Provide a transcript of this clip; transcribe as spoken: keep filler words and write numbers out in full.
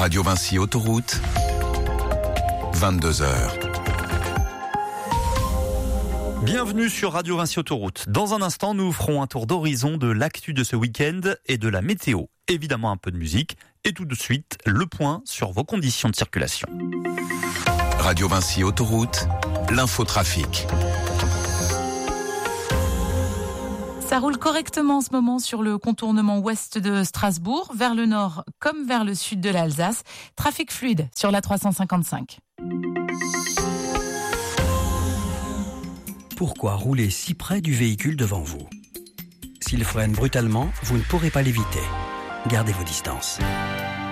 Radio Vinci Autoroute, vingt-deux heures. Bienvenue sur Radio Vinci Autoroute. Dans un instant, nous ferons un tour d'horizon de l'actu de ce week-end et de la météo. Évidemment, un peu de musique. Et tout de suite, le point sur vos conditions de circulation. Radio Vinci Autoroute, l'infotrafic. Ça roule correctement en ce moment sur le contournement ouest de Strasbourg, vers le nord comme vers le sud de l'Alsace. Trafic fluide sur la trois cent cinquante-cinq. Pourquoi rouler si près du véhicule devant vous ? S'il freine brutalement, vous ne pourrez pas l'éviter. Gardez vos distances.